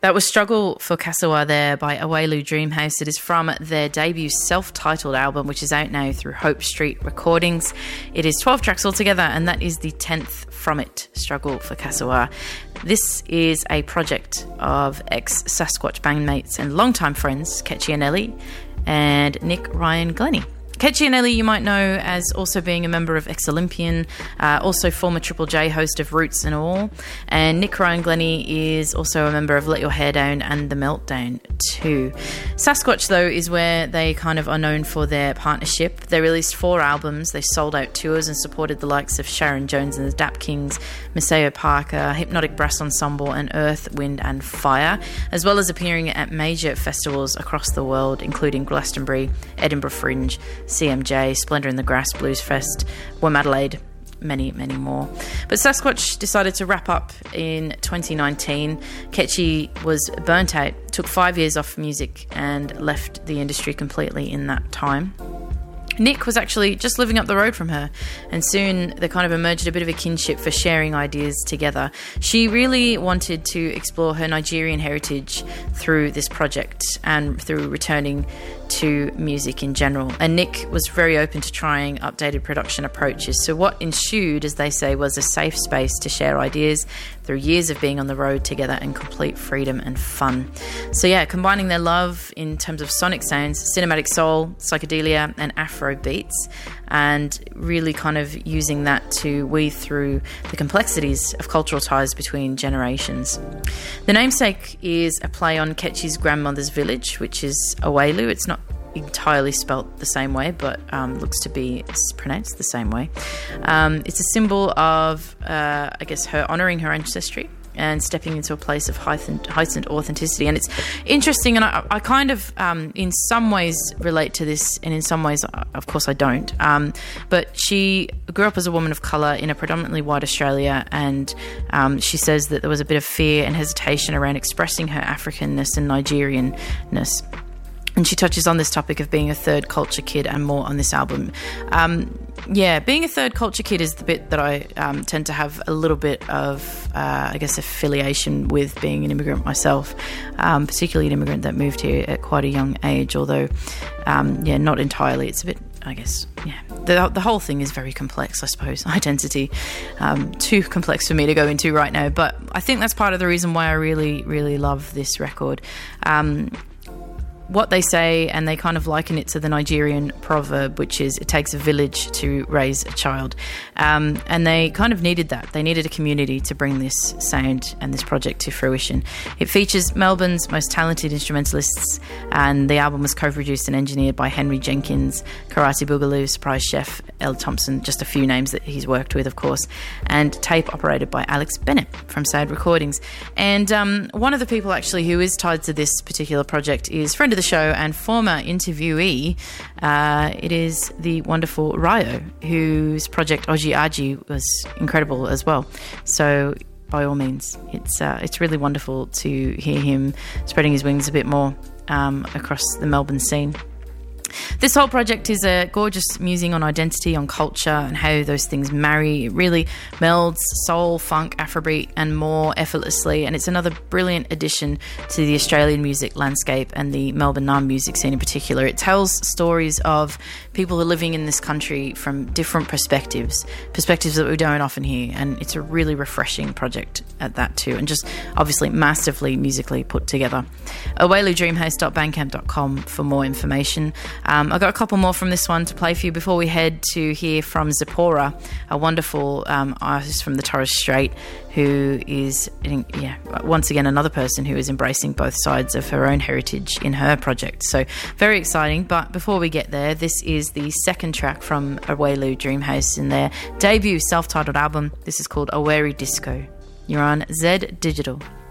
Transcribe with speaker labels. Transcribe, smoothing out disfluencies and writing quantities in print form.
Speaker 1: That was Struggle for Kasawa there by Awelu Dreamhouse. It is from their debut self-titled album, which is out now through Hope Street Recordings. It is 12 tracks altogether, and that is the 10th from it, Struggle for Kasawa. This is a project of ex-Sasquatch bandmates and longtime friends, Ketchy Anelli and Nick Ryan Glennie. Ketchy Anelli you might know as also being a member of Ex-Olympian, also former Triple J host of Roots and All, and Nick Ryan Glennie is also a member of Let Your Hair Down and The Meltdown too. Sasquatch, though, is where they kind of are known for their partnership. They released 4 albums, they sold out tours and supported the likes of Sharon Jones and the Dap Kings, Maceo Parker, Hypnotic Brass Ensemble and Earth, Wind and Fire, as well as appearing at major festivals across the world, including Glastonbury, Edinburgh Fringe, CMJ, Splendour in the Grass, Blues Fest, Adelaide, many, many more. But Sasquatch decided to wrap up in 2019. Ketchy was burnt out, took 5 years off music and left the industry completely in that time. Nick was actually just living up the road from her, and soon there kind of emerged a bit of a kinship for sharing ideas together. She really wanted to explore her Nigerian heritage through this project and through returning to music in general. And Nick was very open to trying updated production approaches. So what ensued, as they say, was a safe space to share ideas through years of being on the road together and complete freedom and fun. So yeah, combining their love in terms of sonic sounds, cinematic soul, psychedelia and Afro beats, and really kind of using that to weave through the complexities of cultural ties between generations. The namesake is a play on Ketchy's grandmother's village, which is Awelu. It's not entirely spelt the same way, but looks to be pronounced the same way. It's a symbol of, I guess, her honouring her ancestry and stepping into a place of heightened authenticity. And it's interesting, and I kind of, in some ways, relate to this, and in some ways, of course, I don't. But she grew up as a woman of colour in a predominantly white Australia, and she says that there was a bit of fear and hesitation around expressing her Africanness and Nigerianness. And she touches on this topic of being a third culture kid and more on this album. Being a third culture kid is the bit that I tend to have a little bit of, I guess, affiliation with, being an immigrant myself, particularly an immigrant that moved here at quite a young age, although, not entirely. It's a bit, I guess, the whole thing is very complex, I suppose, identity. Too complex for me to go into right now, but I think that's part of the reason why I really, really love this record. What they say, and they kind of liken it to the Nigerian proverb, which is it takes a village to raise a child. And they kind of needed that. They needed a community to bring this sound and this project to fruition. It features Melbourne's most talented instrumentalists, and the album was co-produced and engineered by Henry Jenkins, Karate Boogaloo, Surprise Chef, Elle Thompson, just a few names that he's worked with, of course, and tape operated by Alex Bennett from Sound Recordings. And one of the people actually who is tied to this particular project is friend of the show and former interviewee. It is the wonderful Ryo, whose project Oji Aji was incredible as well. So by all means, it's really wonderful to hear him spreading his wings a bit more across the Melbourne scene. This whole project is a gorgeous musing on identity, on culture, and how those things marry. It really melds soul, funk, Afrobeat, and more effortlessly, and it's another brilliant addition to the Australian music landscape and the Melbourne music scene in particular. It tells stories of people who are living in this country from different perspectives that we don't often hear, and it's a really refreshing project at that too, and just obviously massively musically put together. aweludreamhouse.bandcamp.com for more information. I've got a couple more from this one to play for you before we head to hear from Zipporah, a wonderful artist from the Torres Strait, who is, once again, another person who is embracing both sides of her own heritage in her project. So very exciting. But before we get there, this is the second track from Awelu Dreamhouse in their debut self-titled album. This is called Aweri Disco. You're on Z Digital.